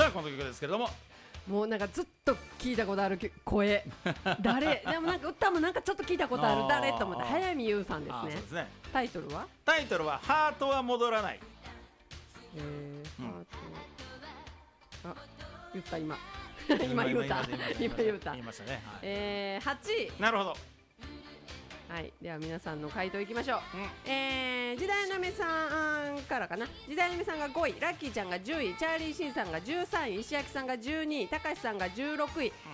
さあこの曲ですけれども、 もうなんかずっと聞いたことある声誰でもなんか歌もなんかちょっと聞いたことある誰と思って早見優さんですね。 そうですね。 タイトルはタイトルはハートは戻らない。 ハート、あ、言った今今言った言いましたね。 8位。 なるほど。 はい、では皆さんの回答いきましょう。時代の目さんからかな。時代の目さんが5位、ラッキーちゃんが10位、チャーリーシンさんが13位、石焼さんが12位、たかしさんが16位、